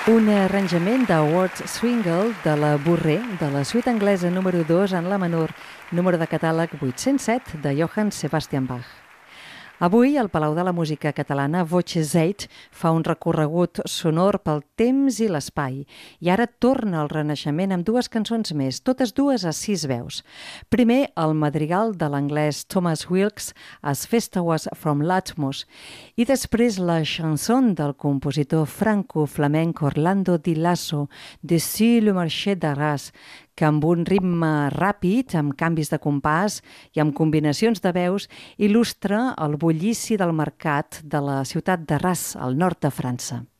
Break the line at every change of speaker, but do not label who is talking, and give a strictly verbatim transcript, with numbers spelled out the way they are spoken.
Un arranjament de Ward Swingle de la Bourrée, de la suite anglesa número dos en la menor, número de catàleg vuit-cents set de Johann Sebastian Bach. Avui, al Palau de la Música Catalana, Voce Zeit fa un recorregut sonor pel temps i l'espai. I ara torna al Renaixement amb dues cançons més, totes dues a sis veus. Primer, el madrigal de l'anglès Thomas Wilkes, As Festas from l'Atmos, i després la chanson del compositor franco-flamenc Orlando Di Lasso, Dessus le marché d'Arras, que amb un ritme ràpid, amb canvis de compàs i amb combinacions de veus, il·lustra el bullici del mercat de la ciutat d'Arras, al nord de França.